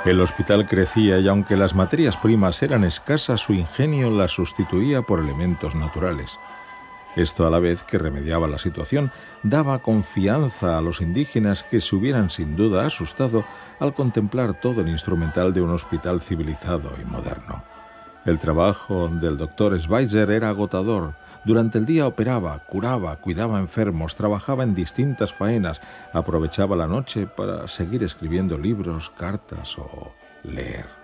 El hospital crecía y aunque las materias primas eran escasas, su ingenio las sustituía por elementos naturales. Esto, a la vez que remediaba la situación, daba confianza a los indígenas que se hubieran sin duda asustado al contemplar todo el instrumental de un hospital civilizado y moderno. El trabajo del doctor Schweitzer era agotador. Durante el día operaba, curaba, cuidaba enfermos, trabajaba en distintas faenas, aprovechaba la noche para seguir escribiendo libros, cartas o leer.